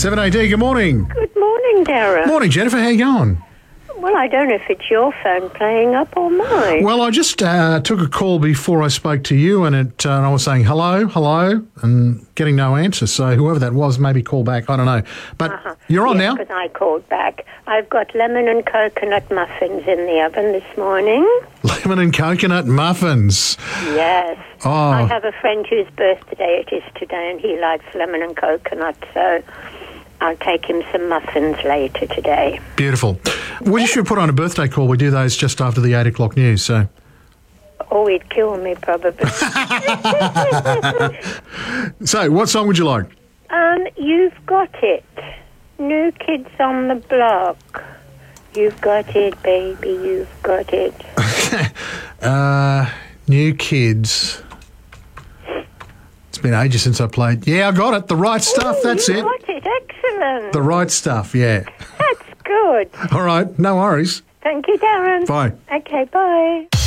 7AD, good morning. Good morning, Darren. Morning, Jennifer. How you going? Well, I don't know if it's your phone playing up or mine. Well, I just took a call before I spoke to you, and I was saying hello, and getting no answer. So whoever that was, maybe call back. I don't know. But you're on now. Because I called back. I've got lemon and coconut muffins in the oven this morning. Lemon and coconut muffins. Yes. Oh. I have a friend whose birthday it is today, and he likes lemon and coconut, so I'll take him some muffins later today. Beautiful. We should put on a birthday call. We do those just after the 8 o'clock news, so... Oh, he'd kill me, probably. So, what song would you like? You've Got It. New Kids on the Block. You've got it, baby, you've got it. New Kids. It's been ages since I played. Yeah, I got it. The Right Stuff, that's it. You got it, excellent. The Right Stuff, yeah. That's good. All right, no worries. Thank you, Darren. Bye. Okay, bye.